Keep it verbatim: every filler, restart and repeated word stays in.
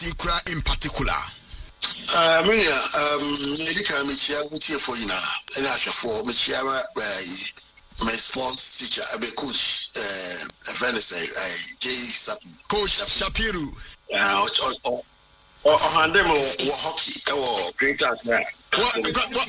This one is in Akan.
Tikra in particular? Uh, me, um, medical Michia, which here for you now, and I shall for Michia, my sports teacher, I be coach, uh, a friend say, J. Coach Shapiru. Uh, or or or handle hockey or great out there. What